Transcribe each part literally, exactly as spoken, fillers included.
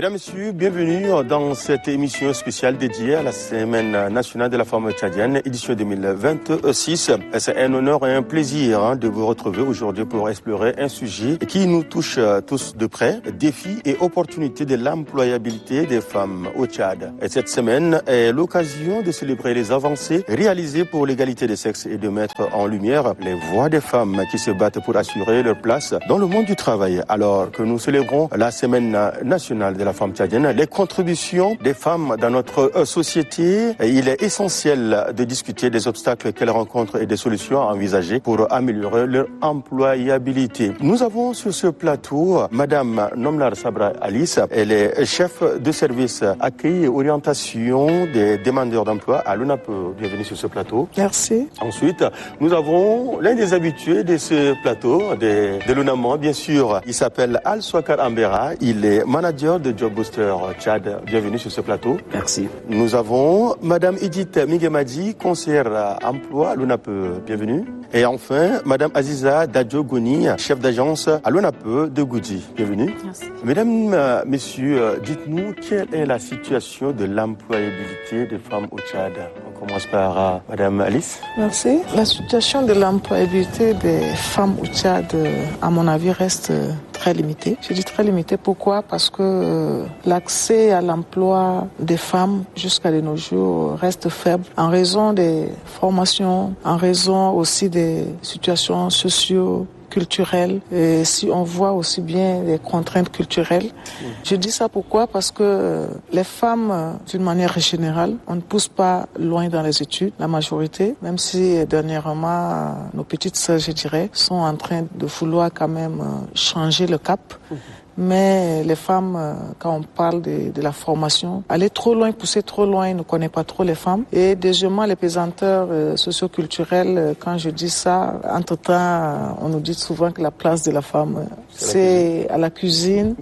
Mesdames, Messieurs, bienvenue dans cette émission spéciale dédiée à la Semaine nationale de la femme tchadienne, édition deux mille vingt-six. C'est un honneur et un plaisir hein, de vous retrouver aujourd'hui pour explorer un sujet qui nous touche tous de près, défis et opportunités de l'employabilité des femmes au Tchad. Et cette semaine est l'occasion de célébrer les avancées réalisées pour l'égalité des sexes et de mettre en lumière les voix des femmes qui se battent pour assurer leur place dans le monde du travail. Alors que nous célébrons la Semaine nationale de la femme tchadienne, les contributions des femmes dans notre société, il est essentiel de discuter des obstacles qu'elles rencontrent et des solutions à envisager pour améliorer leur employabilité. Nous avons sur ce plateau Madame Nomlar Sabra Alice, elle est chef de service accueil et orientation des demandeurs d'emploi à l'U N A P E. Bienvenue sur ce plateau. Merci. Ensuite, nous avons l'un des habitués de ce plateau, de, de l'U N A M O, bien sûr. Il s'appelle Al Swakar Ambera, il est manager de Job Booster Tchad. Bienvenue sur ce plateau. Merci. Nous avons Madame Edith Migemadi, conseillère emploi à l'U N A P E. Bienvenue. Et enfin, Madame Aziza Dadjo Goni, chef d'agence à l'U N A P E de Goudi. Bienvenue. Merci. Mesdames, Messieurs, dites-nous quelle est la situation de l'employabilité des femmes au Tchad. On commence par euh, Madame Alice. Merci. La situation de l'employabilité des femmes au Tchad, à mon avis, reste très limitée. Je dis très limitée, pourquoi ? Parce que euh, l'accès à l'emploi des femmes jusqu'à de nos jours reste faible en raison des formations, en raison aussi des situations socio culturelles, et si on voit aussi bien les contraintes culturelles. Mmh. Je dis ça pourquoi ? Parce que les femmes, d'une manière générale, on ne pousse pas loin dans les études, la majorité, même si dernièrement, nos petites sœurs, je dirais, sont en train de vouloir quand même changer le cap. Mmh. Mais les femmes, quand on parle de, de la formation, aller trop loin, pousser trop loin, ne connaît pas trop les femmes. Et deuxièmement, les pesanteurs euh, socioculturels, quand je dis ça, entre-temps, on nous dit souvent que la place de la femme, c'est à la cuisine.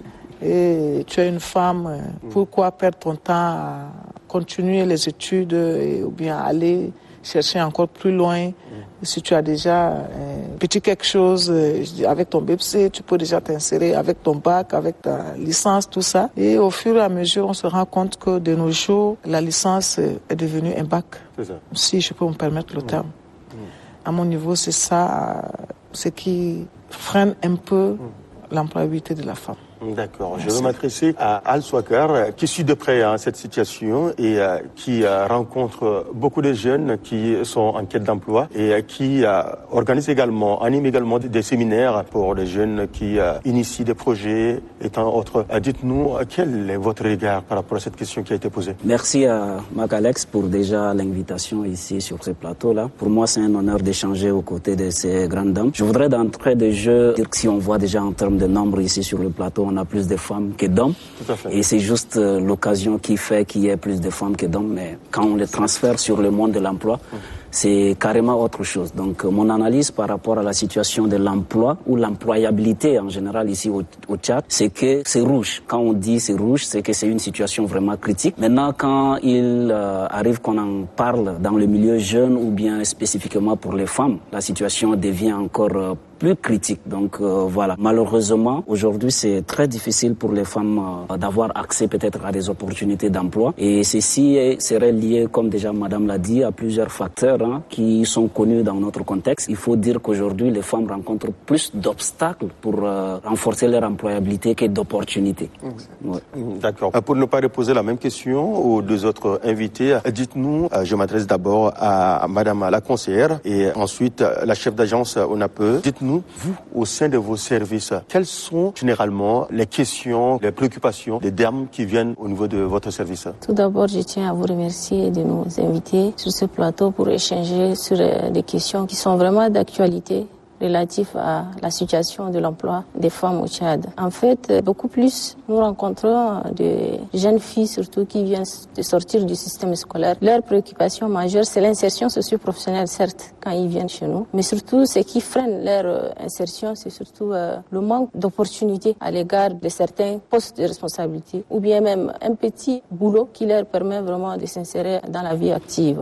Et tu es une femme, pourquoi perdre ton temps à continuer les études et, ou bien aller chercher encore plus loin. Si tu as déjà un petit quelque chose avec ton B P C, tu peux déjà t'insérer avec ton bac, avec ta licence, tout ça. Et au fur et à mesure, on se rend compte que de nos jours, la licence est devenue un bac. C'est ça. Si je peux me permettre le mmh. terme. Mmh. À mon niveau, c'est ça ce qui freine un peu mmh. l'employabilité de la femme. D'accord. Merci. Je vais m'adresser à Al Swakar, qui suit de près hein, cette situation et euh, qui euh, rencontre beaucoup de jeunes qui sont en quête d'emploi et euh, qui euh, organise également, anime également des, des séminaires pour les jeunes qui euh, initient des projets et tant autres. Euh, dites-nous, quel est votre regard par rapport à cette question qui a été posée ? Merci à Mac Alex pour déjà l'invitation ici sur ce plateau-là. Pour moi, c'est un honneur d'échanger aux côtés de ces grandes dames. Je voudrais d'entrée de jeu dire que si on voit déjà en termes de nombre ici sur le plateau, on a plus de femmes que d'hommes. Et c'est juste euh, l'occasion qui fait qu'il y ait plus de femmes que d'hommes. Mais quand on les transfère sur le monde de l'emploi, mmh. c'est carrément autre chose. Donc, euh, mon analyse par rapport à la situation de l'emploi ou l'employabilité en général ici au, au Tchad, c'est que c'est rouge. Quand on dit c'est rouge, c'est que c'est une situation vraiment critique. Maintenant, quand il euh, arrive qu'on en parle dans le milieu jeune ou bien spécifiquement pour les femmes, la situation devient encore euh, plus critique. Donc euh, voilà, malheureusement, aujourd'hui, c'est très difficile pour les femmes euh, d'avoir accès peut-être à des opportunités d'emploi. Et ceci est, serait lié, comme déjà Madame l'a dit, à plusieurs facteurs hein, qui sont connus dans notre contexte. Il faut dire qu'aujourd'hui, les femmes rencontrent plus d'obstacles pour euh, renforcer leur employabilité que d'opportunités. Mmh. Ouais. D'accord. Pour ne pas reposer la même question aux deux autres invités, dites-nous, je m'adresse d'abord à Madame la conseillère et ensuite la chef d'agence O N A P E. Dites-nous, vous, au sein de vos services, quelles sont généralement les questions, les préoccupations des dames qui viennent au niveau de votre service ? Tout d'abord, je tiens à vous remercier de nous inviter sur ce plateau pour échanger sur des questions qui sont vraiment d'actualité relatif à la situation de l'emploi des femmes au Tchad. En fait, beaucoup plus, nous rencontrons des jeunes filles surtout qui viennent de sortir du système scolaire. Leur préoccupation majeure, c'est l'insertion socio-professionnelle, certes, quand ils viennent chez nous, mais surtout, ce qui freine leur insertion, c'est surtout euh, le manque d'opportunités à l'égard de certains postes de responsabilité ou bien même un petit boulot qui leur permet vraiment de s'insérer dans la vie active. Mmh.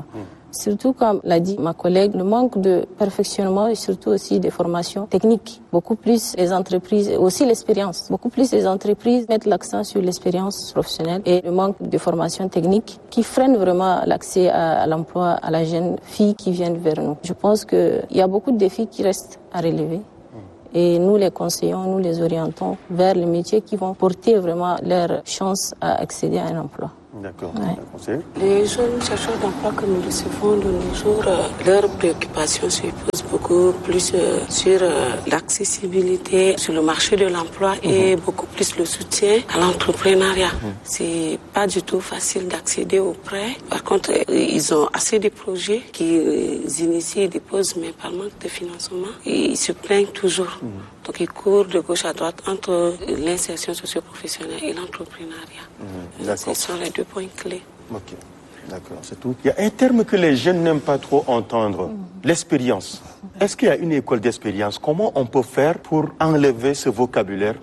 Surtout, comme l'a dit ma collègue, le manque de perfectionnement et surtout aussi des formations techniques. Beaucoup plus les entreprises, et aussi l'expérience. Beaucoup plus les entreprises mettent l'accent sur l'expérience professionnelle et le manque de formation technique qui freine vraiment l'accès à, à l'emploi à la jeune fille qui viennent vers nous. Je pense qu'il y a beaucoup de défis qui restent à relever. Et nous les conseillons, nous les orientons vers les métiers qui vont porter vraiment leur chance à accéder à un emploi. D'accord. Ouais. Les jeunes chercheurs d'emploi que nous recevons de nos jours, euh, leurs préoccupations se posent beaucoup plus euh, sur euh, l'accessibilité sur le marché de l'emploi mmh. et beaucoup plus le soutien à l'entrepreneuriat. Mmh. C'est pas du tout facile d'accéder aux prêts. Par contre, euh, ils ont assez de projets qui euh, initient et déposent, mais par manque de financement, et ils se plaignent toujours. Mmh. Donc ils courent de gauche à droite entre l'insertion socio-professionnelle et l'entrepreneuriat. Mmh. D'accord. Ce sont les deux points clés. Ok, d'accord, c'est tout. Il y a un terme que les jeunes n'aiment pas trop entendre, mmh. l'expérience. Est-ce qu'il y a une école d'expérience? Comment on peut faire pour enlever ce vocabulaire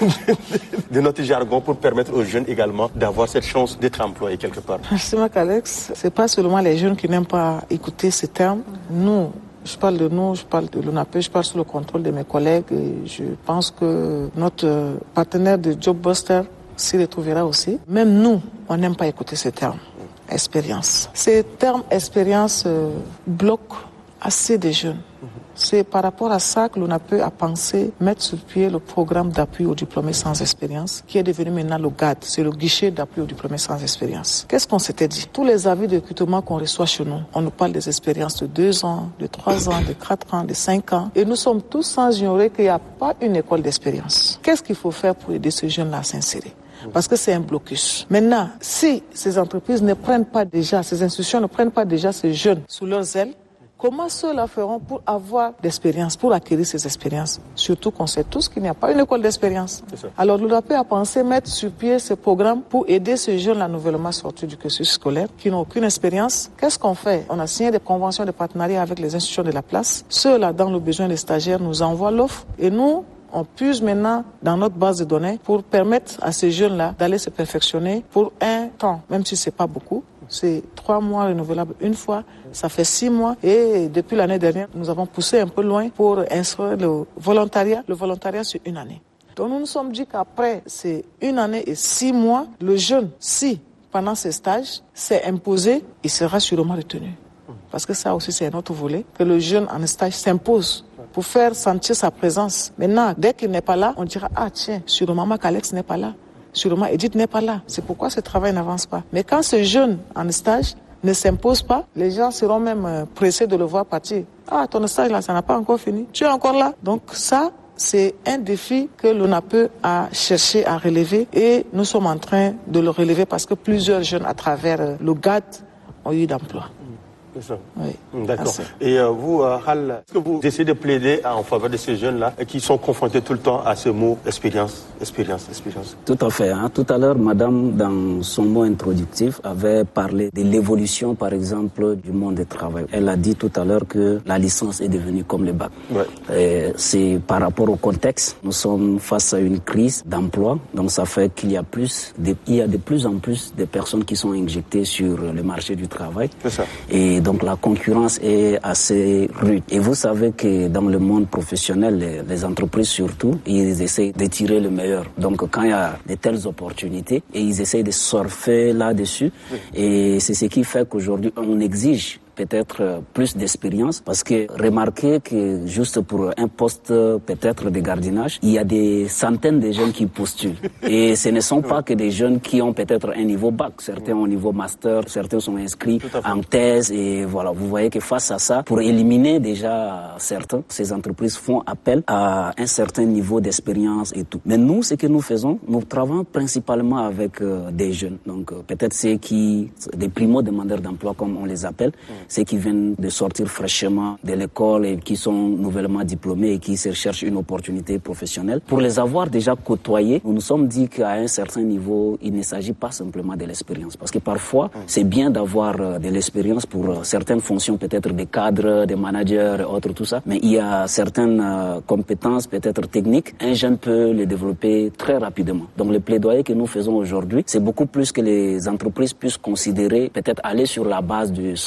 de notre jargon pour permettre aux jeunes également d'avoir cette chance d'être employés quelque part? Merci Mac Alex. C'est pas seulement les jeunes qui n'aiment pas écouter ces termes. Nous, je parle de nous, je parle de l'O N A P E, je parle sous le contrôle de mes collègues et je pense que notre partenaire de Jobbuster s'y retrouvera aussi. Même nous, on n'aime pas écouter ces termes. Expérience. Ces termes expérience euh, bloquent assez de jeunes. C'est par rapport à ça que l'on a pu à penser mettre sur pied le programme d'appui aux diplômés sans expérience, qui est devenu maintenant le G A D, c'est le guichet d'appui aux diplômés sans expérience. Qu'est-ce qu'on s'était dit? Tous les avis de recrutement qu'on reçoit chez nous, on nous parle des expériences de deux ans, de trois ans, de quatre ans, de cinq ans, et nous sommes tous sans ignorer qu'il n'y a pas une école d'expérience. Qu'est-ce qu'il faut faire pour aider ces jeunes-là à s'insérer? Parce que c'est un blocus. Maintenant, si ces entreprises ne prennent pas déjà, ces institutions ne prennent pas déjà ces jeunes sous leurs ailes, comment ceux-là feront pour avoir d'expérience, pour acquérir ces expériences? Surtout qu'on sait tous qu'il n'y a pas une école d'expérience. Alors l'O N A P E a pensé mettre sur pied ce programme pour aider ces jeunes-là nouvellement sortis du cursus scolaire, qui n'ont aucune expérience. Qu'est-ce qu'on fait? On a signé des conventions de partenariat avec les institutions de la place. Ceux-là, dans le besoin des stagiaires, nous envoient l'offre et nous, on puise maintenant dans notre base de données pour permettre à ces jeunes-là d'aller se perfectionner pour un temps, même si c'est pas beaucoup. C'est trois mois renouvelables une fois, ça fait six mois. Et depuis l'année dernière, nous avons poussé un peu loin pour instruire le volontariat. Le volontariat, c'est une année. Donc nous nous sommes dit qu'après ces une année et six mois, le jeune, si pendant ces stages, s'est imposé, il sera sûrement retenu. Parce que ça aussi, c'est un autre volet, que le jeune en stage s'impose pour faire sentir sa présence. Maintenant, dès qu'il n'est pas là, on dira, ah tiens, sûrement Mac Alex n'est pas là, sûrement Edith n'est pas là. C'est pourquoi ce travail n'avance pas. Mais quand ce jeune en stage ne s'impose pas, les gens seront même pressés de le voir partir. Ah, ton stage là, ça n'a pas encore fini. Tu es encore là. Donc ça, c'est un défi que l'O N A P E a cherché à relever et nous sommes en train de le relever parce que plusieurs jeunes à travers le G A D ont eu d'emploi. C'est ça. Oui. D'accord. Merci. Et euh, vous, euh, Hal, est-ce que vous essayez de plaider en faveur de ces jeunes-là qui sont confrontés tout le temps à ce mot expérience, expérience, expérience? Tout à fait. Hein. Tout à l'heure, madame, dans son mot introductif, avait parlé de l'évolution, par exemple, du monde du travail. Elle a dit tout à l'heure que la licence est devenue comme le bac. Ouais. Et c'est par rapport au contexte. Nous sommes face à une crise d'emploi. Donc ça fait qu'il y a plus, de, il y a de plus en plus de personnes qui sont injectées sur le marché du travail. C'est ça. Et donc la concurrence est assez rude. Et vous savez que dans le monde professionnel, les, les entreprises surtout, ils essayent de tirer le meilleur. Donc quand il y a de telles opportunités, et ils essayent de surfer là-dessus, oui. Et c'est ce qui fait qu'aujourd'hui on exige peut-être plus d'expérience, parce que remarquez que juste pour un poste peut-être de gardiennage, il y a des centaines de jeunes qui postulent. Et ce ne sont pas que des jeunes qui ont peut-être un niveau bac. Certains ont un niveau master, certains sont inscrits en thèse. Et voilà, vous voyez que face à ça, pour éliminer déjà certains, ces entreprises font appel à un certain niveau d'expérience et tout. Mais nous, ce que nous faisons, nous travaillons principalement avec euh, des jeunes. Donc euh, peut-être ceux qui, des primo-demandeurs d'emploi comme on les appelle, ceux qui viennent de sortir fraîchement de l'école et qui sont nouvellement diplômés et qui se cherchent une opportunité professionnelle. Pour les avoir déjà côtoyés, nous nous sommes dit qu'à un certain niveau, il ne s'agit pas simplement de l'expérience. Parce que parfois, c'est bien d'avoir de l'expérience pour certaines fonctions, peut-être des cadres, des managers et autres, tout ça. Mais il y a certaines compétences, peut-être techniques, un jeune peut les développer très rapidement. Donc le plaidoyer que nous faisons aujourd'hui, c'est beaucoup plus que les entreprises puissent considérer, peut-être aller sur la base du soft skill,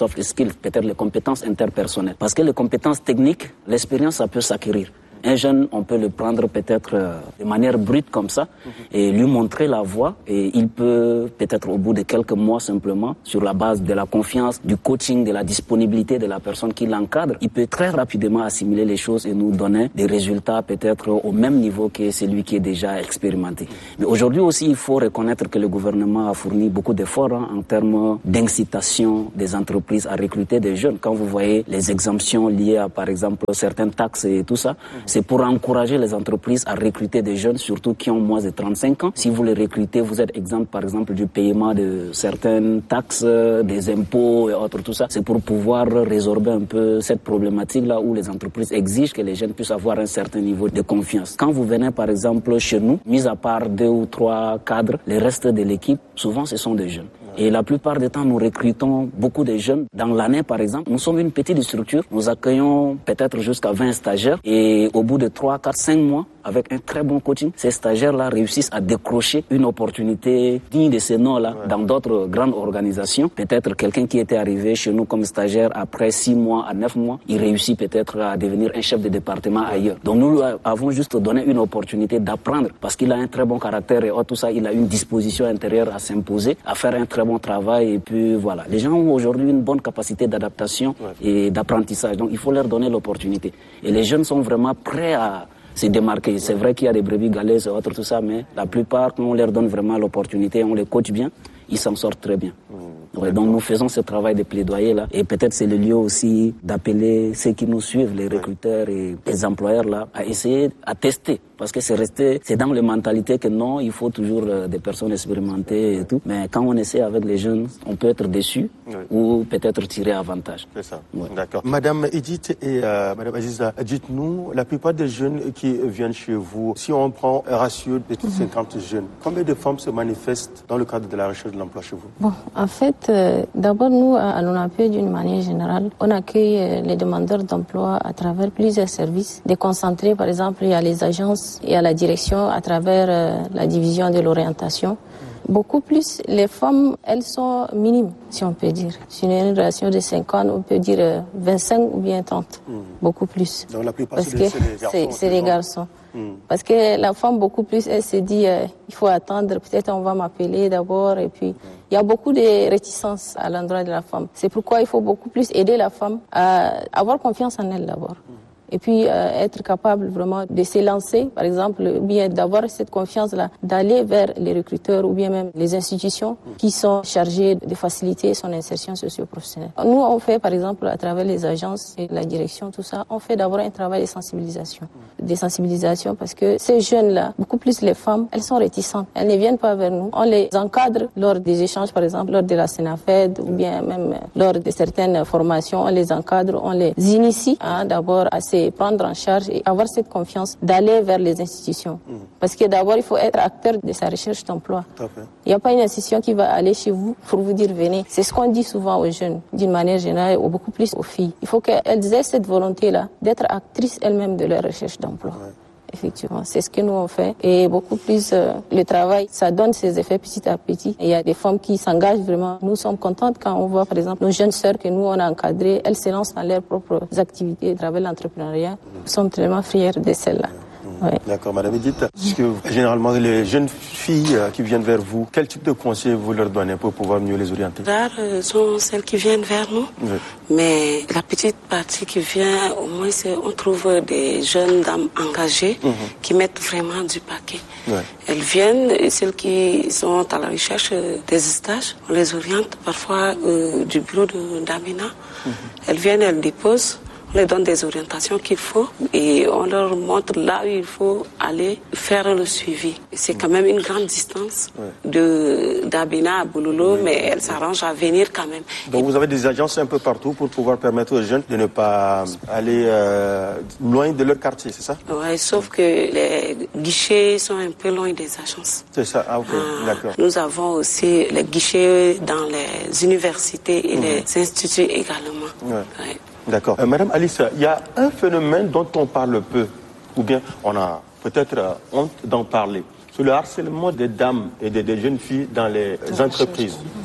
skills, peut-être les compétences interpersonnelles. Parce que les compétences techniques, l'expérience, ça peut s'acquérir. Un jeune, on peut le prendre peut-être euh, de manière brute comme ça et lui montrer la voie et il peut peut-être au bout de quelques mois simplement, sur la base de la confiance, du coaching, de la disponibilité de la personne qui l'encadre, il peut très rapidement assimiler les choses et nous donner des résultats peut-être au même niveau que celui qui est déjà expérimenté. Mais aujourd'hui aussi, il faut reconnaître que le gouvernement a fourni beaucoup d'efforts hein, en termes d'incitation des entreprises à recruter des jeunes. Quand vous voyez les exemptions liées à par exemple certaines taxes et tout ça, c'est pour encourager les entreprises à recruter des jeunes, surtout qui ont moins de trente-cinq ans. Si vous les recrutez, vous êtes exempt, par exemple, du paiement de certaines taxes, des impôts et autres, tout ça. C'est pour pouvoir résorber un peu cette problématique-là où les entreprises exigent que les jeunes puissent avoir un certain niveau de confiance. Quand vous venez, par exemple, chez nous, mis à part deux ou trois cadres, les restes de l'équipe, souvent, ce sont des jeunes. Et la plupart du temps, nous recrutons beaucoup de jeunes. Dans l'année, par exemple, nous sommes une petite structure. Nous accueillons peut-être jusqu'à vingt stagiaires. Et au bout de trois, quatre, cinq mois, avec un très bon coaching, ces stagiaires-là réussissent à décrocher une opportunité digne de ce nom-là ouais. dans d'autres grandes organisations. Peut-être quelqu'un qui était arrivé chez nous comme stagiaire après six mois à neuf mois, il réussit peut-être à devenir un chef de département ailleurs. Donc nous lui avons juste donné une opportunité d'apprendre parce qu'il a un très bon caractère et tout ça, il a une disposition intérieure à s'imposer, à faire un très bon travail et puis voilà. Les gens ont aujourd'hui une bonne capacité d'adaptation ouais. et d'apprentissage. Donc il faut leur donner l'opportunité. Et les jeunes sont vraiment prêts à se démarquer. C'est vrai qu'il y a des brebis galeuses et autres, tout ça, mais la plupart, quand on leur donne vraiment l'opportunité, on les coach bien, ils s'en sortent très bien. Mmh, ouais, donc nous faisons ce travail de plaidoyer là, et peut-être c'est le lieu aussi d'appeler ceux qui nous suivent, les recruteurs et les employeurs là, à essayer, à tester. Parce que c'est resté, c'est dans les mentalités que non, il faut toujours euh, des personnes expérimentées et tout. Mais quand on essaie avec les jeunes, on peut être déçu oui. ou peut-être tirer avantage. C'est ça. Ouais. D'accord. Madame Edith et euh, Madame Aziza, dites-nous, la plupart des jeunes qui viennent chez vous, si on prend un ratio de cinquante mm-hmm. jeunes, combien de femmes se manifestent dans le cadre de la recherche de l'emploi chez vous? Bon, en fait, euh, d'abord nous, à l'ONAPE, d'une manière générale, on accueille euh, les demandeurs d'emploi à travers plusieurs services. Déconcentrés, par exemple, il y a les agences et à la direction à travers euh, la division de l'orientation. Beaucoup plus, les femmes, elles sont minimes, si on peut dire. Sur une relation de cinquante, on peut dire euh, vingt-cinq ou bien trente. Mmh. Beaucoup plus. Donc la plupart, parce c'est, que c'est les garçons. C'est les garçons. Mmh. Parce que la femme, beaucoup plus, elle se dit, euh, il faut attendre, peut-être on va m'appeler d'abord. Et puis, mmh. il y a beaucoup de réticences à l'endroit de la femme. C'est pourquoi il faut beaucoup plus aider la femme à avoir confiance en elle d'abord. Mmh. Et puis euh, être capable vraiment de s'élancer, par exemple, ou bien d'avoir cette confiance-là, d'aller vers les recruteurs ou bien même les institutions qui sont chargées de faciliter son insertion socio-professionnelle. Nous, on fait, par exemple, à travers les agences et la direction, tout ça, on fait d'abord un travail de sensibilisation. De sensibilisation parce que ces jeunes-là, beaucoup plus les femmes, elles sont réticentes. Elles ne viennent pas vers nous. On les encadre lors des échanges, par exemple, lors de la Sénafed ou bien même lors de certaines formations. On les encadre, on les initie hein, d'abord à ces prendre en charge et avoir cette confiance d'aller vers les institutions. Mmh. Parce que d'abord, il faut être acteur de sa recherche d'emploi. Il n'y a pas une institution qui va aller chez vous pour vous dire venez. C'est ce qu'on dit souvent aux jeunes, d'une manière générale, ou beaucoup plus aux filles. Il faut qu'elles aient cette volonté-là d'être actrices elles-mêmes de leur recherche d'emploi. Ouais. Effectivement, c'est ce que nous on fait. Et beaucoup plus, euh, le travail, ça donne ses effets petit à petit. Et il y a des femmes qui s'engagent vraiment. Nous sommes contentes quand on voit, par exemple, nos jeunes sœurs que nous on a encadrées, elles se lancent dans leurs propres activités à travers l'entrepreneuriat. Nous sommes tellement fiers de celles-là. Mmh. Oui. D'accord, Madame Edith. Parce que généralement, les jeunes filles qui viennent vers vous, quel type de conseils vous leur donnez pour pouvoir mieux les orienter? Rares sont celles qui viennent vers nous, oui. mais la petite partie qui vient, au moins, c'est, on trouve des jeunes dames engagées mmh. qui mettent vraiment du paquet. Oui. Elles viennent, et celles qui sont à la recherche des stages, on les oriente parfois euh, du bureau de d'Amina. Mmh. Elles viennent, elles déposent. On leur donne des orientations qu'il faut et on leur montre là où il faut aller faire le suivi. C'est quand même une grande distance ouais. de d'Abina à Bololo, oui. mais elle s'arrange à venir quand même. Donc et vous avez des agences un peu partout pour pouvoir permettre aux jeunes de ne pas aller euh, loin de leur quartier, c'est ça? Oui, sauf que les guichets sont un peu loin des agences. C'est ça, ah, ok, ah, d'accord. Nous avons aussi les guichets dans les universités et mmh. les instituts également. Ouais. Ouais. D'accord. Euh, Madame Alice, il y a un phénomène dont on parle peu, ou bien on a peut-être euh, honte d'en parler. C'est le harcèlement des dames et des, des jeunes filles dans les entreprises.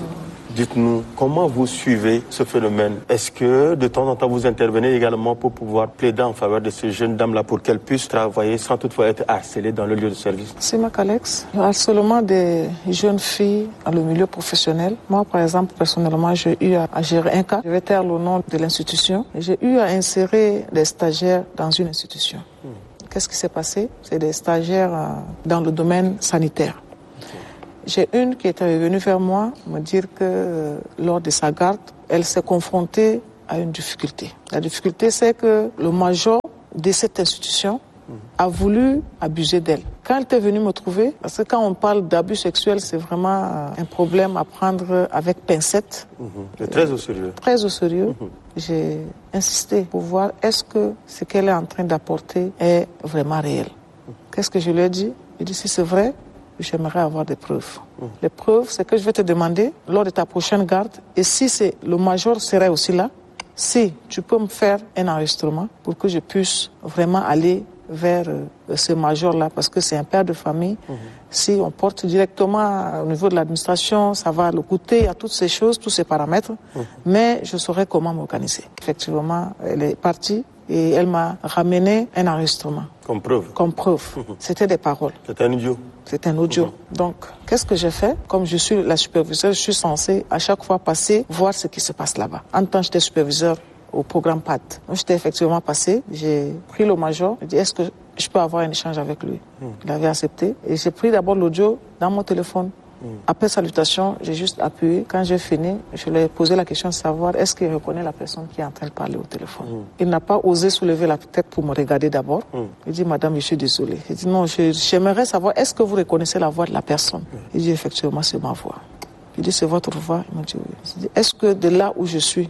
Dites-nous, comment vous suivez ce phénomène? Est-ce que de temps en temps vous intervenez également pour pouvoir plaider en faveur de ces jeunes dames-là pour qu'elles puissent travailler sans toutefois être harcelées dans le lieu de service? C'est Mac Alex. Le harcèlement des jeunes filles dans le milieu professionnel. Moi, par exemple, personnellement, j'ai eu à gérer un cas. Je vais taire le nom de l'institution. J'ai eu à insérer des stagiaires dans une institution. Hmm. Qu'est-ce qui s'est passé? C'est des stagiaires euh, dans le domaine sanitaire. Okay. J'ai une qui était venue vers moi me dire que euh, lors de sa garde, elle s'est confrontée à une difficulté. La difficulté, c'est que le major de cette institution a voulu abuser d'elle. Quand elle était venue me trouver, parce que quand on parle d'abus sexuel, c'est vraiment un problème à prendre avec pincette. Mmh. C'est très au sérieux. Très au sérieux. Mmh. J'ai insisté pour voir est-ce que ce qu'elle est en train d'apporter est vraiment réel. Mmh. Qu'est-ce que je lui ai dit? Je lui ai dit si c'est vrai, j'aimerais avoir des preuves. Mmh. Les preuves, c'est que je vais te demander lors de ta prochaine garde, et si c'est, le major serait aussi là, si tu peux me faire un enregistrement pour que je puisse vraiment aller vers euh, ce major-là, parce que c'est un père de famille. Mmh. Si on porte directement au niveau de l'administration, ça va le coûter à toutes ces choses, tous ces paramètres, mmh. mais je saurais comment m'organiser. Effectivement, elle est partie et elle m'a ramené un enregistrement. Comme preuve? Comme preuve. Mmh. C'était des paroles. C'était un audio? C'est un audio. Mmh. Donc, qu'est-ce que j'ai fait? Comme je suis la superviseure, je suis censée à chaque fois passer, voir ce qui se passe là-bas. En tant que j'étais superviseur au programme P A D. Donc, j'étais effectivement passé, j'ai pris le major, j'ai dit est-ce que je peux avoir un échange avec lui? Mmh. Il avait accepté. Et j'ai pris d'abord l'audio dans mon téléphone. Mmh. Après salutation, j'ai juste appuyé. Quand j'ai fini, je lui ai posé la question de savoir est-ce qu'il reconnaît la personne qui est en train de parler au téléphone. Mmh. Il n'a pas osé soulever la tête pour me regarder d'abord. Mmh. Il dit madame, je suis désolé. Il dit non, je, j'aimerais savoir est-ce que vous reconnaissez la voix de la personne? Mmh. Il dit effectivement c'est ma voix. Il dit c'est votre voix? Il m'a dit oui. Il dit est-ce que de là où je suis,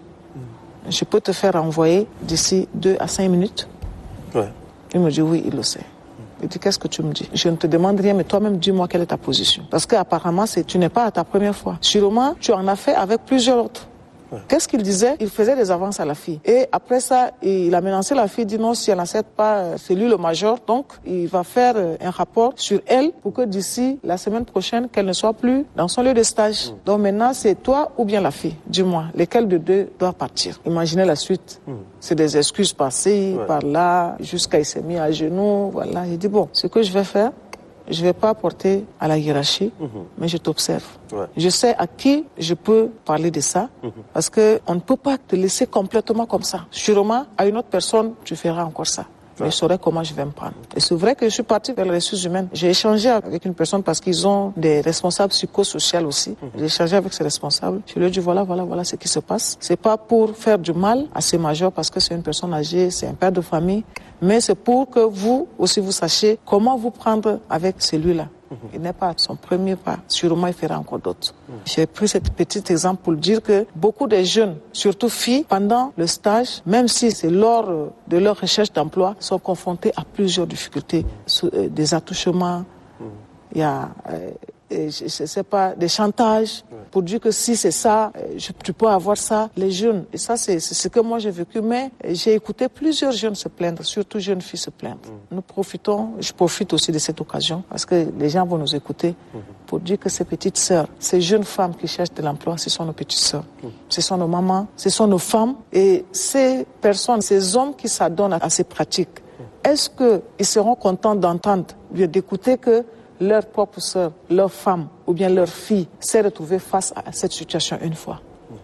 je peux te faire envoyer d'ici deux à cinq minutes? Ouais. Il me dit oui, il le sait. Il dit qu'est-ce que tu me dis? Je ne te demande rien, mais toi-même dis-moi quelle est ta position. Parce qu'apparemment, c'est, tu n'es pas à ta première fois. Sûrement, tu en as fait avec plusieurs autres. Ouais. Qu'est-ce qu'il disait? Il faisait des avances à la fille. Et après ça, il a menacé la fille, dit non, si elle n'accepte pas, c'est lui le major. Donc, il va faire un rapport sur elle pour que d'ici la semaine prochaine, qu'elle ne soit plus dans son lieu de stage. Mmh. Donc maintenant, c'est toi ou bien la fille. Dis-moi, lesquels de deux doivent partir? Imaginez la suite. Mmh. C'est des excuses passées, ouais. par là, jusqu'à il s'est mis à genoux. Voilà. Il dit bon, ce que je vais faire, je ne vais pas porter à la hiérarchie, mmh. mais je t'observe. Ouais. Je sais à qui je peux parler de ça, mmh. parce qu'on ne peut pas te laisser complètement comme ça. Sûrement, à une autre personne, tu feras encore ça. Ouais. Mais je saurai comment je vais me prendre. Et c'est vrai que je suis partie vers les ressources humaines. J'ai échangé avec une personne parce qu'ils ont des responsables psychosociaux aussi. Mmh. J'ai échangé avec ces responsables. Je lui ai dit voilà, voilà, voilà ce qui se passe. C'est pas pour faire du mal à ces majors parce que c'est une personne âgée, c'est un père de famille. Mais c'est pour que vous aussi vous sachiez comment vous prendre avec celui-là. Mmh. Il n'est pas son premier pas. Sûrement, il fera encore d'autres. Mmh. J'ai pris ce petit exemple pour dire que beaucoup de jeunes, surtout filles, pendant le stage, même si c'est lors de leur recherche d'emploi, sont confrontés à plusieurs difficultés. Des attouchements, mmh. il y a... Euh, Et je ne sais pas, des chantages, ouais. pour dire que si c'est ça, je, tu peux avoir ça, les jeunes. Et ça, c'est, c'est ce que moi j'ai vécu. Mais j'ai écouté plusieurs jeunes se plaindre, surtout jeunes filles se plaindre. Mm. Nous profitons, je profite aussi de cette occasion, parce que les gens vont nous écouter, mm-hmm. pour dire que ces petites sœurs, ces jeunes femmes qui cherchent de l'emploi, ce sont nos petites sœurs. Mm. Ce sont nos mamans, ce sont nos femmes. Et ces personnes, ces hommes qui s'adonnent à ces pratiques, mm. est-ce qu'ils seront contents d'entendre, d'écouter que leur propre sœur, leur femme ou bien leur fille s'est retrouvée face à cette situation une fois?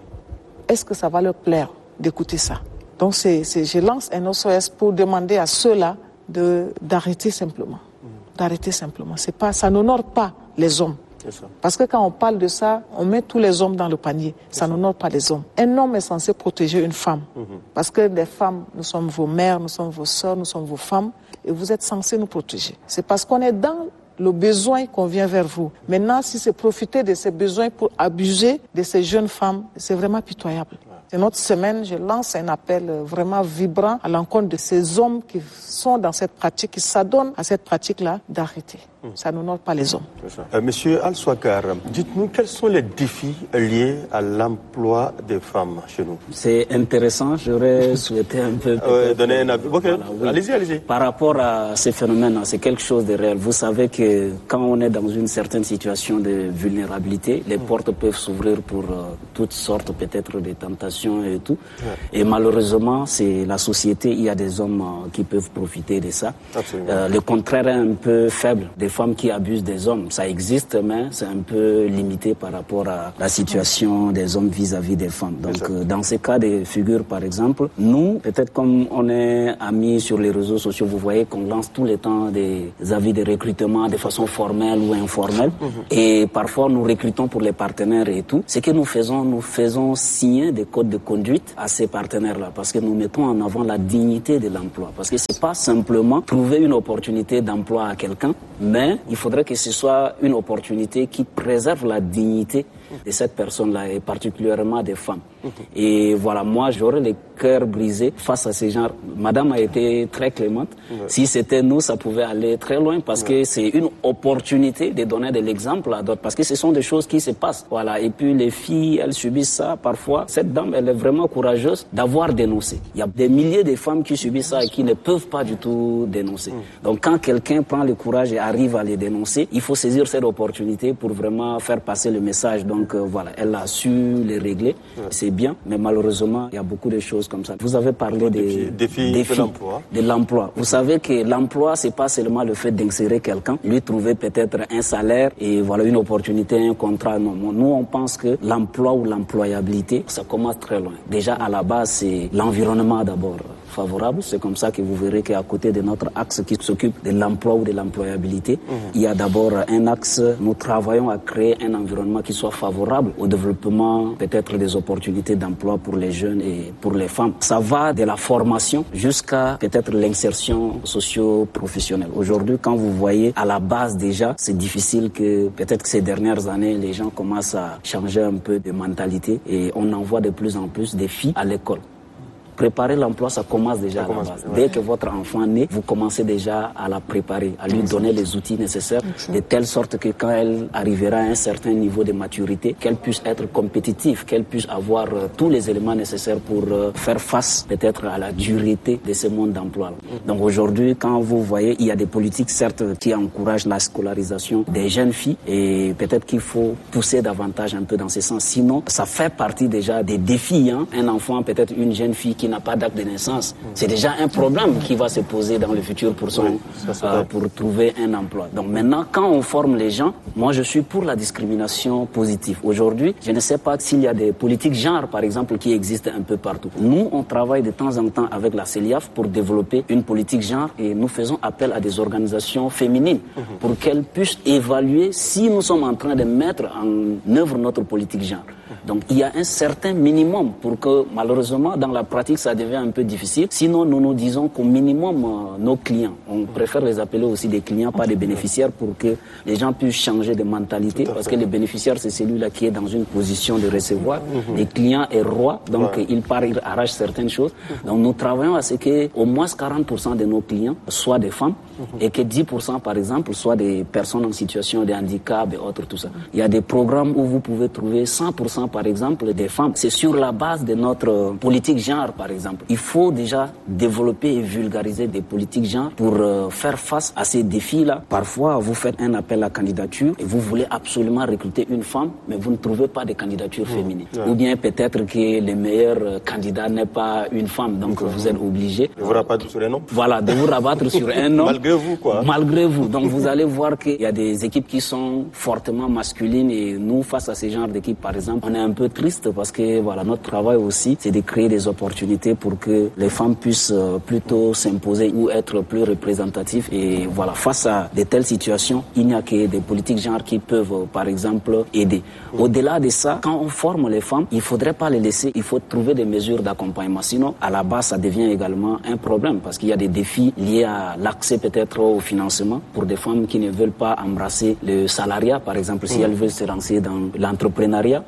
Est-ce que ça va leur plaire d'écouter ça? Donc c'est, c'est, je lance un S O S pour demander à ceux-là de, d'arrêter simplement. D'arrêter simplement. C'est pas, ça n'honore pas les hommes. Parce que quand on parle de ça, on met tous les hommes dans le panier. Ça, ça n'honore pas les hommes. Un homme est censé protéger une femme. Mm-hmm. Parce que les femmes, nous sommes vos mères, nous sommes vos sœurs, nous sommes vos femmes. Et vous êtes censés nous protéger. C'est parce qu'on est dans le besoin qu'on vient vers vous. Maintenant, si c'est profiter de ces besoins pour abuser de ces jeunes femmes, c'est vraiment pitoyable. C'est notre semaine, je lance un appel vraiment vibrant à l'encontre de ces hommes qui sont dans cette pratique, qui s'adonnent à cette pratique-là, d'arrêter. Mmh. Ça n'honore pas les hommes. Euh, Monsieur Al-Swakar, dites-nous quels sont les défis liés à l'emploi des femmes chez nous? C'est intéressant, j'aurais souhaité un peu... Euh, donner un avis. Ok, voilà, oui. allez-y, allez-y. Par rapport à ces phénomènes, c'est quelque chose de réel. Vous savez que quand on est dans une certaine situation de vulnérabilité, les mmh. portes peuvent s'ouvrir pour euh, toutes sortes peut-être de tentations et tout. Ouais. Et malheureusement, c'est la société, il y a des hommes euh, qui peuvent profiter de ça. Euh, le contraire est un peu faible. Des femmes qui abusent des hommes, ça existe, mais c'est un peu limité par rapport à la situation des hommes vis-à-vis des femmes. Donc, euh, dans ces cas de figure, par exemple, nous, peut-être comme on est amis sur les réseaux sociaux, vous voyez qu'on lance tous les temps des avis de recrutement de façon formelle ou informelle. Mm-hmm. Et parfois, nous recrutons pour les partenaires et tout. Ce que nous faisons, nous faisons signer des codes de conduite à ces partenaires-là, parce que nous mettons en avant la dignité de l'emploi. Parce que c'est pas simplement trouver une opportunité d'emploi à quelqu'un, mais il faudrait que ce soit une opportunité qui préserve la dignité de cette personne-là, et particulièrement des femmes. Et voilà, moi, j'aurais le cœur brisé face à ces gens. Madame a été très clémente. Ouais. Si c'était nous, ça pouvait aller très loin, parce ouais. que c'est une opportunité de donner de l'exemple à d'autres, parce que ce sont des choses qui se passent. Voilà. Et puis les filles, elles subissent ça parfois. Cette dame, elle est vraiment courageuse d'avoir dénoncé. Il y a des milliers de femmes qui subissent ça et qui ne peuvent pas du tout dénoncer. Mmh. Donc quand quelqu'un prend le courage et arrive à les dénoncer, il faut saisir cette opportunité pour vraiment faire passer le message. Donc euh, voilà, elle a su les régler. Ouais. C'est bien, mais malheureusement, il y a beaucoup de choses comme ça. Vous avez parlé des défis, défis de l'emploi. De l'emploi. Vous savez que l'emploi, c'est pas seulement le fait d'insérer quelqu'un, lui trouver peut-être un salaire et voilà une opportunité, un contrat. Non, nous on pense que l'emploi ou l'employabilité, ça commence très loin. Déjà à la base, c'est l'environnement d'abord favorable. C'est comme ça que vous verrez qu'à côté de notre axe qui s'occupe de l'emploi ou de l'employabilité, mmh. il y a d'abord un axe, nous travaillons à créer un environnement qui soit favorable au développement peut-être des opportunités d'emploi pour les jeunes et pour les femmes. Ça va de la formation jusqu'à peut-être l'insertion socio-professionnelle. Aujourd'hui, quand vous voyez à la base déjà, c'est difficile que peut-être que ces dernières années, les gens commencent à changer un peu de mentalité et on envoie de plus en plus des filles à l'école. Préparer l'emploi, ça commence déjà ça à commence, la base. Ouais. Dès que votre enfant naît, vous commencez déjà à la préparer, à lui donner les outils nécessaires, de telle sorte que quand elle arrivera à un certain niveau de maturité, qu'elle puisse être compétitive, qu'elle puisse avoir euh, tous les éléments nécessaires pour euh, faire face peut-être à la dureté de ce monde d'emploi. Mm-hmm. Donc aujourd'hui, quand vous voyez, il y a des politiques certes qui encouragent la scolarisation des jeunes filles et peut-être qu'il faut pousser davantage un peu dans ce sens. Sinon, ça fait partie déjà des défis. Hein. Un enfant, peut-être une jeune fille qui n'a pas d'acte de naissance, c'est déjà un problème qui va se poser dans le futur pour, son, oui, euh, pour trouver un emploi. Donc maintenant, quand on forme les gens, moi je suis pour la discrimination positive. Aujourd'hui, je ne sais pas s'il y a des politiques genre, par exemple, qui existent un peu partout. Nous, on travaille de temps en temps avec la CELIAF pour développer une politique genre et nous faisons appel à des organisations féminines mmh. pour qu'elles puissent évaluer si nous sommes en train de mettre en œuvre notre politique genre. Donc il y a un certain minimum pour que malheureusement dans la pratique ça devient un peu difficile. Sinon nous nous disons qu'au minimum euh, nos clients, on préfère les appeler aussi des clients, pas des bénéficiaires, pour que les gens puissent changer de mentalité, parce que le bénéficiaire c'est celui-là qui est dans une position de recevoir. Mm-hmm. Les clients est roi, donc ouais. il part, il arrache certaines choses. Donc nous travaillons à ce que au moins quarante pour cent de nos clients soient des femmes mm-hmm. et que dix pour cent par exemple soient des personnes en situation de handicap et autres, tout ça. Il y a des programmes où vous pouvez trouver cent pour cent par exemple des femmes. C'est sur la base de notre politique genre par exemple. Il faut déjà développer et vulgariser des politiques genre pour euh, faire face à ces défis-là. Parfois, vous faites un appel à candidature et vous voulez absolument recruter une femme, mais vous ne trouvez pas de candidature mmh. féminine. Ouais. Ou bien peut-être que le meilleur candidat n'est pas une femme, donc mmh. vous êtes obligé de vous rabattre sur un homme. Voilà, de vous rabattre sur un homme. Malgré vous, quoi. Malgré vous. Donc vous allez voir qu'il y a des équipes qui sont fortement masculines et nous, face à ce genre d'équipe, par exemple, on est un peu triste parce que voilà, notre travail aussi, c'est de créer des opportunités pour que les femmes puissent plutôt s'imposer ou être plus représentatives. Et voilà, face à de telles situations, il n'y a que des politiques genre qui peuvent, par exemple, aider. Au-delà de ça, quand on forme les femmes, il ne faudrait pas les laisser, il faut trouver des mesures d'accompagnement. Sinon, à la base, ça devient également un problème parce qu'il y a des défis liés à l'accès peut-être au financement pour des femmes qui ne veulent pas embrasser le salariat, par exemple. Si elles veulent se lancer dans l'entrepreneuriat, il faut leur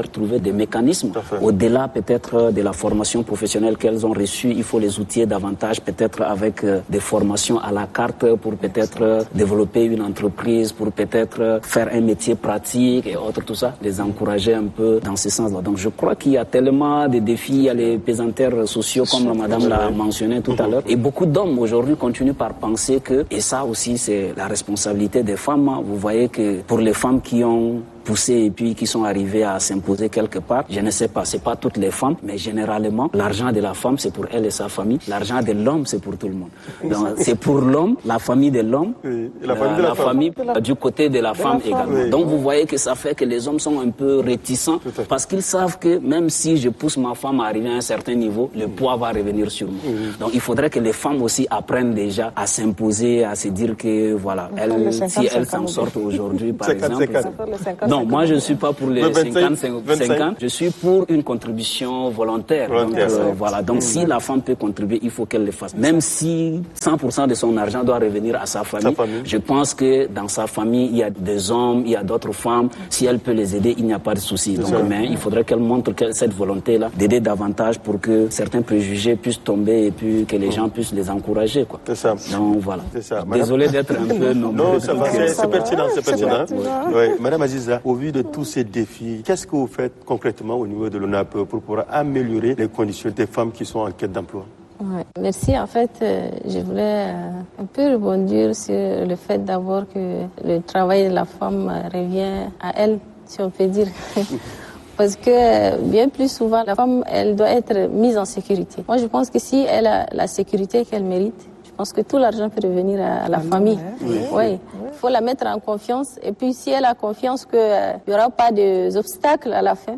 trouver des mécanismes au-delà peut-être de la formation professionnelle qu'elles ont reçue. Il faut les outiller davantage, peut-être avec euh, des formations à la carte pour peut-être euh, développer une entreprise, pour peut-être euh, faire un métier pratique et autres, tout ça, les encourager un peu dans ce sens-là. Donc je crois qu'il y a tellement de défis, il y a les pesanteurs sociaux comme la madame l'a mentionné tout à l'heure. Et beaucoup d'hommes aujourd'hui continuent par penser que, et ça aussi c'est la responsabilité des femmes, vous voyez que pour les femmes qui ont poussé et puis qui sont arrivées à s'imposer quelque part, je ne sais pas, c'est pas toutes les femmes, mais généralement, l'argent de la femme, c'est pour elle et sa famille. L'argent de l'homme, c'est pour tout le monde. Donc, c'est pour l'homme, la famille de l'homme, oui, la famille, de la la famille du côté de la de femme la également. Femme, oui. Donc, vous voyez que ça fait que les hommes sont un peu réticents parce qu'ils savent que même si je pousse ma femme à arriver à un certain niveau, le poids va revenir sur moi. Oui. Donc, il faudrait que les femmes aussi apprennent déjà à s'imposer, à se dire que, voilà, elles, si elles s'en sortent aujourd'hui, par exemple. Non, moi je ne suis pas pour les cinquante cinquante, je suis pour une contribution volontaire. volontaire donc, euh, voilà. donc mmh. si la femme peut contribuer, il faut qu'elle le fasse. Même si cent pour cent de son argent doit revenir à sa famille, sa famille, je pense que dans sa famille, il y a des hommes, il y a d'autres femmes. Si elle peut les aider, il n'y a pas de souci. Donc, mais il faudrait qu'elle montre que cette volonté-là d'aider davantage pour que certains préjugés puissent tomber et puis que les mmh. gens puissent les encourager. Quoi. C'est ça. Donc voilà. Ça. Désolé d'être un peu nombreux. Non, ça va, c'est, c'est pertinent, c'est pertinent. Oui. Madame Aziza, au vu de tous ces défis, qu'est-ce que vous faites concrètement au niveau de l'O N A P pour pouvoir améliorer les conditions des femmes qui sont en quête d'emploi? Ouais. Merci. En fait, euh, je voulais euh, un peu rebondir sur le fait d'abord que le travail de la femme euh, revient à elle, si on peut dire. Parce que bien plus souvent, la femme, elle doit être mise en sécurité. Moi, je pense que si elle a la sécurité qu'elle mérite, je pense que tout l'argent peut revenir à la famille. Oui. Oui. Il faut la mettre en confiance. Et puis, si elle a confiance qu'il euh, n'y aura pas d'obstacles à la fin,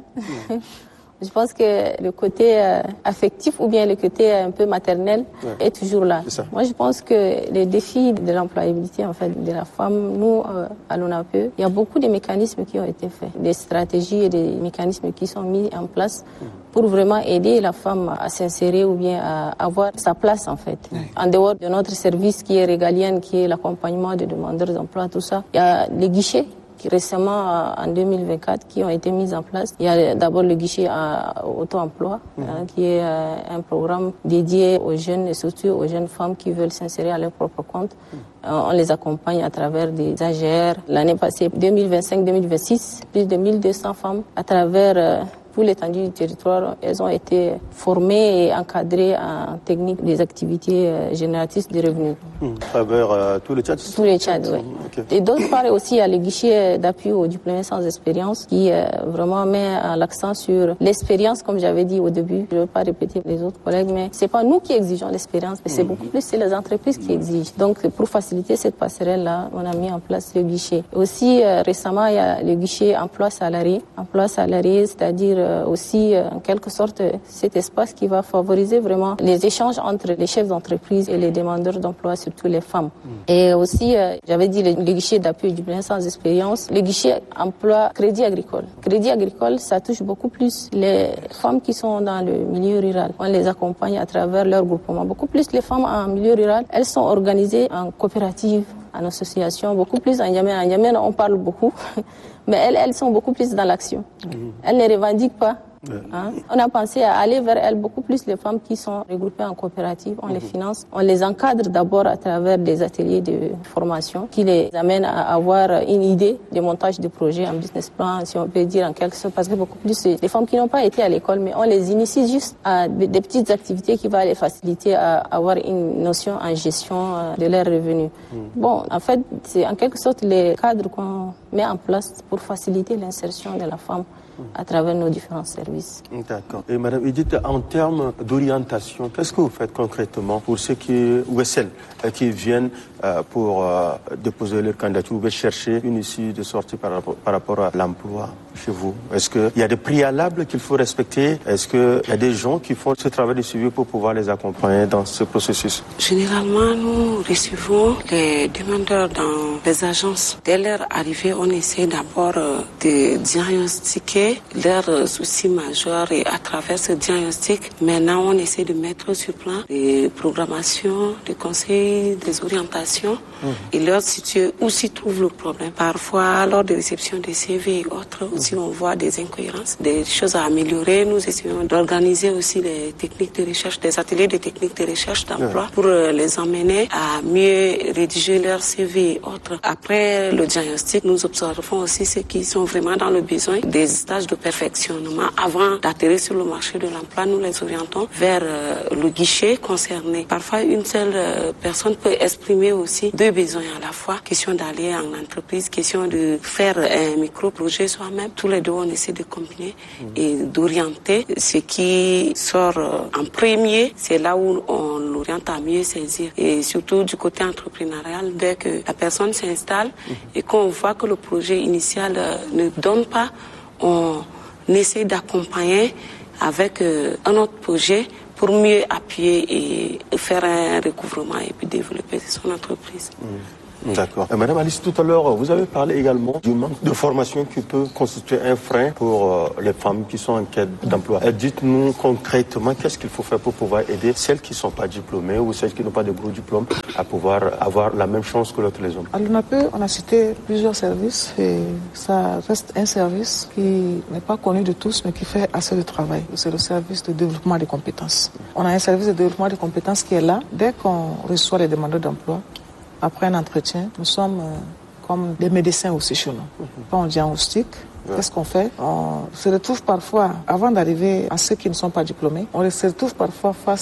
je pense que le côté euh, affectif ou bien le côté un peu maternel ouais. est toujours là. Moi, je pense que les défis de l'employabilité en fait, de la femme, nous, euh, à l'O N A P E, il y a beaucoup de mécanismes qui ont été faits, des stratégies et des mécanismes qui sont mis en place pour vraiment aider la femme à s'insérer ou bien à avoir sa place en fait. Oui. En dehors de notre service qui est régalien, qui est l'accompagnement des demandeurs d'emploi, tout ça, il y a les guichets qui récemment, en deux mille vingt-quatre, qui ont été mis en place. Il y a d'abord le guichet à auto-emploi, mmh. hein, qui est euh, un programme dédié aux jeunes et surtout aux jeunes femmes qui veulent s'insérer à leur propre compte. Mmh. Euh, on les accompagne à travers des A G R. L'année passée, deux mille vingt-cinq deux mille vingt-six, plus de mille deux cents femmes à travers euh, tout l'étendue du territoire, elles ont été formées et encadrées en technique des activités euh, génératrices de revenus. Mmh. À travers euh, tous les Tchad Tous les Tchad, oui. Okay. Et d'autre part aussi, il y a le guichet d'appui aux diplômés sans expérience qui euh, vraiment met l'accent sur l'expérience, comme j'avais dit au début. Je ne veux pas répéter les autres collègues, mais c'est pas nous qui exigeons l'expérience, mais c'est mmh. beaucoup plus c'est les entreprises qui exigent. Donc, pour faciliter cette passerelle-là, on a mis en place le guichet. Aussi, euh, récemment, il y a le guichet emploi salarié. Emploi salarié, c'est-à-dire aussi, en quelque sorte, cet espace qui va favoriser vraiment les échanges entre les chefs d'entreprise et les demandeurs d'emploi, surtout les femmes. Mmh. Et aussi, euh, j'avais dit le, le guichet d'appui du plein sans expérience, le guichet emploi crédit agricole. Crédit agricole, ça touche beaucoup plus les femmes qui sont dans le milieu rural. On les accompagne à travers leur groupement. Beaucoup plus les femmes en milieu rural, elles sont organisées en coopérative, en association, beaucoup plus en Yémen. En Yémen, on parle beaucoup. Mais elles, elles sont beaucoup plus dans l'action. Mmh. Elles ne revendiquent pas. Hein? On a pensé à aller vers elles, beaucoup plus les femmes qui sont regroupées en coopérative. On mmh. les finance, on les encadre d'abord à travers des ateliers de formation qui les amènent à avoir une idée de montage de projet, un business plan, si on peut dire en quelque sorte, parce que beaucoup plus les femmes qui n'ont pas été à l'école, mais on les initie juste à des petites activités qui vont les faciliter à avoir une notion en gestion de leurs revenus. Mmh. Bon, en fait, c'est en quelque sorte les cadres qu'on met en place pour faciliter l'insertion de la femme à travers nos différents services. D'accord. Et Madame Edith, en termes d'orientation, qu'est-ce que vous faites concrètement pour ceux qui, ou celles qui viennent euh, pour euh, déposer leur candidature, ou veulent chercher une issue de sortie par rapport, par rapport à l'emploi chez vous? Est-ce qu'il y a des préalables qu'il faut respecter? Est-ce qu'il y a des gens qui font ce travail de suivi pour pouvoir les accompagner dans ce processus? Généralement, nous recevons les demandeurs dans les agences. Dès leur arrivée, on essaie d'abord euh, de diagnostiquer leurs soucis majeurs et à travers ce diagnostic, maintenant on essaie de mettre sur plan des programmations, des conseils, des orientations mmh. et leur situer où s'y trouve le problème. Parfois, lors de réception des C V et autres, aussi on voit des incohérences, des choses à améliorer. Nous essayons d'organiser aussi les techniques de recherche, des ateliers de techniques de recherche d'emploi mmh. pour euh, les emmener à mieux rédiger leur C V et autres. Après le diagnostic, nous observons aussi ceux qui sont vraiment dans le besoin des stages de perfectionnement. Avant d'atterrir sur le marché de l'emploi, nous les orientons vers euh, le guichet concerné. Parfois, une seule euh, personne peut exprimer aussi deux besoins à la fois. Question d'aller en entreprise, question de faire un micro-projet soi-même. Tous les deux, on essaie de combiner mmh. et d'orienter. Ce qui sort euh, en premier, c'est là où on l'oriente à mieux saisir. Et surtout du côté entrepreneurial, dès que la personne s'installe mmh. et qu'on voit que le projet initial euh, ne donne pas, on essaie d'accompagner avec euh, un autre projet pour mieux appuyer et faire un recouvrement et puis développer son entreprise. Mmh. D'accord. Et Madame Alice, tout à l'heure, vous avez parlé également du manque de formation qui peut constituer un frein pour euh, les femmes qui sont en quête d'emploi. Et dites-nous concrètement qu'est-ce qu'il faut faire pour pouvoir aider celles qui ne sont pas diplômées ou celles qui n'ont pas de gros diplômes à pouvoir avoir la même chance que l'autre les hommes. À l'U N A P, on a cité plusieurs services et ça reste un service qui n'est pas connu de tous mais qui fait assez de travail. C'est le service de développement des compétences. On a un service de développement des compétences qui est là. Dès qu'on reçoit les demandeurs d'emploi, après un entretien, nous sommes euh, comme des médecins aussi chez nous. Quand on diagnostique, ouais. qu'est-ce qu'on fait? On se retrouve parfois, avant d'arriver à ceux qui ne sont pas diplômés, on se retrouve parfois face